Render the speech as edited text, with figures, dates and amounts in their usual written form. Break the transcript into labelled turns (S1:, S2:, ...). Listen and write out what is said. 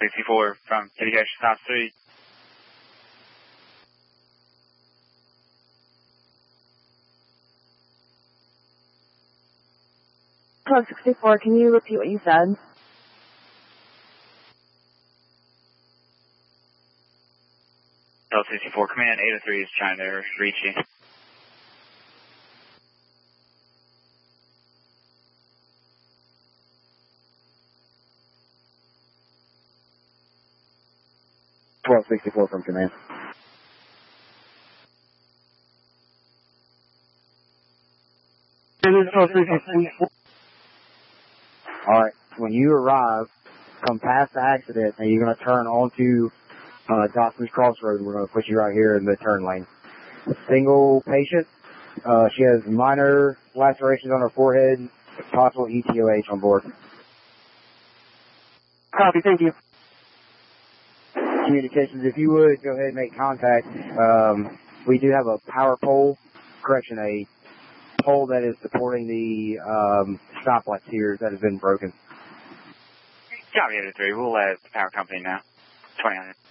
S1: 1264 from City South Street.
S2: 1264, can you repeat what you said?
S1: L64 Command 803 is trying to reach you.
S3: (1264) from command. Alright, when you arrive, come past the accident and you're going to turn onto Dawson's Crossroad. We're going to put you right here in the turn lane. Single patient. She has minor lacerations on her forehead, possible ETOH on board.
S2: Copy, thank you.
S3: Communications, if you would, go ahead and make contact. We do have a power pole, a pole that is supporting the stoplights here that has been broken.
S1: Copy 803, we'll let the power company know. 2000.